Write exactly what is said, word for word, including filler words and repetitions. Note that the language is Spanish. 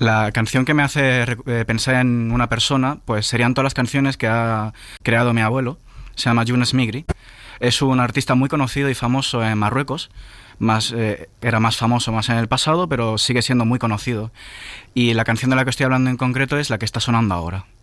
La canción que me hace eh, pensar en una persona, pues serían todas las canciones que ha creado mi abuelo. Se llama Younes Migri. Es un artista muy conocido y famoso en Marruecos. Más, eh, era más famoso más en el pasado, pero sigue siendo muy conocido. Y la canción de la que estoy hablando en concreto es la que está sonando ahora.